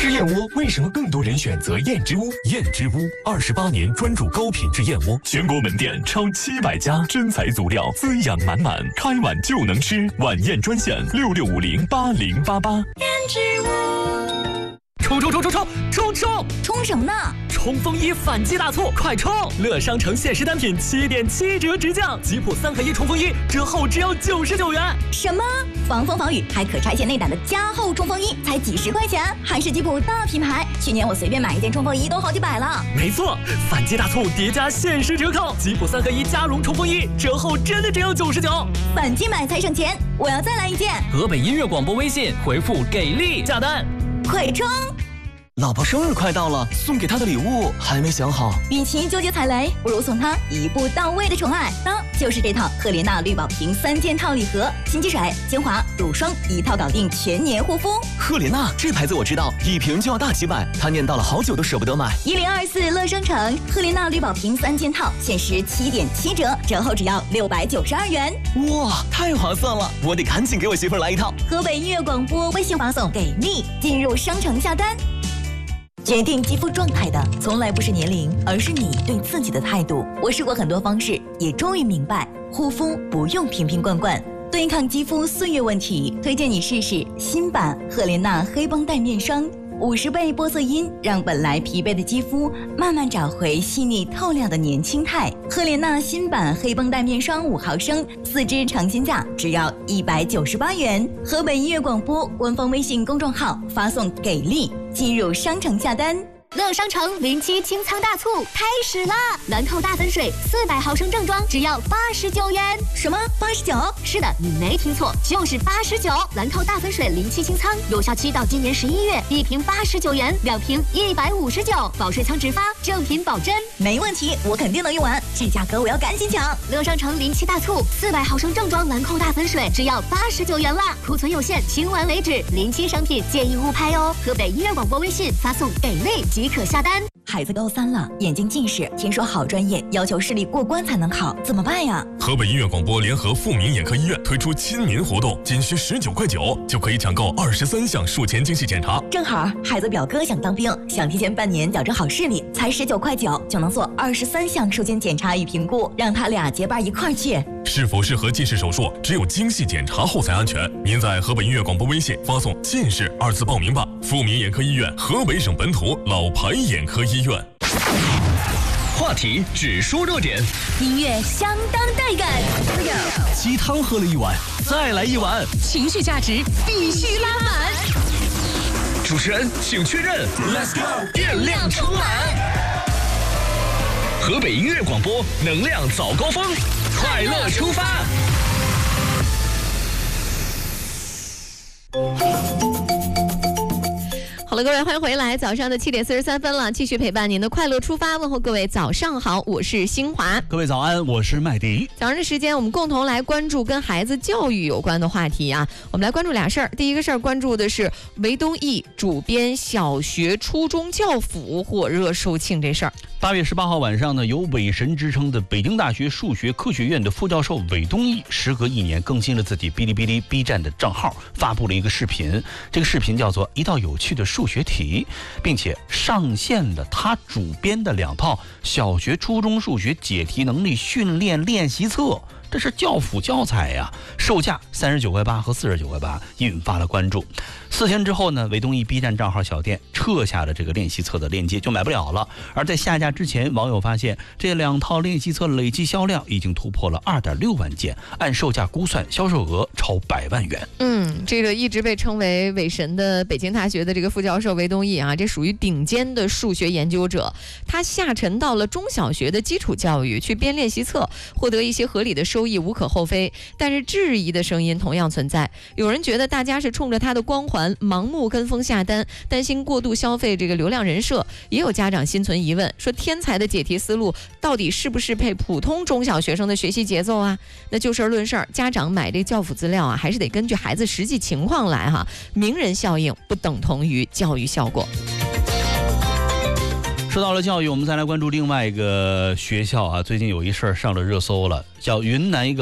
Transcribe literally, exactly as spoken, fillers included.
吃燕窝为什么更多人选择燕之屋？燕之屋二十八年专注高品质燕窝，全国门店超七百家，真材足料，滋养满满，开碗就能吃。晚宴专线六六五零八零八八。 燕之屋。 冲冲冲冲冲冲冲！ 冲什么呢？ 冲锋衣反季大促，快冲！乐商城限时单品七点七折直降，吉普三合一冲锋衣折后只要九十九元。 什么？防风防雨还可拆卸内胆的加厚冲锋衣才几十块钱，还是吉普大品牌。去年我随便买一件冲锋衣都好几百了。 没错，反季大促叠加限时折扣，吉普三合一加绒冲锋衣折后真的只要九十九。 反季买才省钱，我要再来一件。 河北音乐广播微信回复给力下单。 快冲！ 老婆生日快到了，送给她的礼物还没想好。 与其纠结踩雷，不如送她一步到位的宠爱。那就是这套赫莲娜绿宝瓶三件套礼盒，新机水、精华、乳霜一套搞定全年护肤。 赫莲娜这牌子我知道，一瓶就要大几百，她念叨了好久都舍不得买。 一零二四乐商城赫莲娜绿宝瓶三件套，限时七点七折，折后只要六百九十二元。 哇，太划算了！我得赶紧给我媳妇儿来一套。 河北音乐广播微信发送给力，进入商城下单。决定肌肤状态的从来不是年龄，而是你对自己的态度。我试过很多方式，也终于明白，护肤不用瓶瓶罐罐。对抗肌肤岁月问题，推荐你试试新版赫莲娜黑绷带面霜，五十倍玻色因让本来疲惫的肌肤慢慢找回细腻透亮的年轻态。赫莲娜新版黑绷带面霜五毫升，四支尝鲜价只要一百九十八元。河北音乐广播官方微信公众号发送给力，进入商城下单。 乐商城零七清仓大促开始啦！兰蔻大粉水四百毫升正装只要八十九元。 什么？八十九？ 是的，你没听错，就是八十九。兰蔻大粉水零七清仓有效期到今年十一月，一瓶八十九元，两瓶一百五十九，保水仓直发，正品保真。 没问题，我肯定能用完，这价格我要赶紧抢。 乐商城零七大促，四百毫升正装兰蔻大粉水只要八十九元啦，库存有限，清完为止。临期商品建议勿拍哦。河北音乐广播微信发送给力即可下单。 孩子高三了，眼睛近视，听说好专业要求视力过关才能考，怎么办呀？ 河北音乐广播联合富民眼科医院推出亲民活动，仅需十九块九就可以抢购二十三项术前精细检查。 正好孩子表哥想当兵，想提前半年矫正好视力，才十九块九就能做二十三项术前检查与评估，让他俩结伴一块儿去。 是否适合近视手术，只有精细检查后才安全。您在河北音乐广播微信发送“近视”二字报名吧。富民眼科医院，河北省本土老牌眼科医院。 话题只说热点， 音乐相当带感。 鸡汤喝了一碗，再来一碗。 情绪价值必须拉满。 主持人请确认 ，Let's go， 电量充满。河北音乐广播，能量早高峰，快乐出发。 好了，各位，欢迎回来，早上的七点四十三分了，继续陪伴您的快乐出发，问候各位早上好，我是新华。 各位早安，我是麦迪。 早上的时间，我们共同来关注跟孩子教育有关的话题啊。我们来关注俩事儿。第一个事儿，关注的是韦东奕主编小学、初中教辅火热售罄这事儿。 八月十八号晚上呢，有伪神之称的北京大学数学科学院的副教授韦东奕，时隔一年更新了自己哔哩哔哩 B 站的账号，发布了一个视频。这个视频叫做一道有趣的数学题，并且上线了他主编的两套小学、初中数学解题能力训练练习册。这是教辅教材呀，售价三十九块八和四十九块八，引发了关注。四天之后呢，韦东奕 B 站账号小店撤下了这个练习册的链接，就买不了了。而在下架之前，网友发现这两套练习册累计销量已经突破了二点六万件，按售价估算，销售额超百万元。 嗯，这个一直被称为伪神的北京大学的这个副教授韦东奕啊，这属于顶尖的数学研究者，他下沉到了中小学的基础教育去编练习册，获得一些合理的收益无可厚非，但是质疑的声音同样存在。有人觉得大家是冲着他的光环盲目跟风下单，担心过度消费这个流量人设，也有家长心存疑问，说天才的解题思路到底适不适配普通中小学生的学习节奏啊？那就事论事，家长买这教辅资料啊，还是得根据孩子实际情况来哈。名人效应不等同于教育效果。 说到了教育，我们再来关注另外一个学校啊，最近有一事儿上了热搜了，叫云南一个